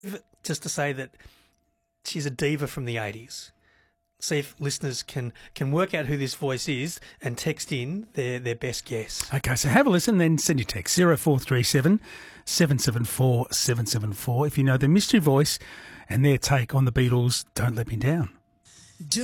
just to say that she's a diva from the 80s. See if listeners can work out who this voice is and text in their best guess. Okay, so have a listen, then send your text 0437 774 774 if you know the mystery voice and their take on the Beatles' Don't Let Me Down.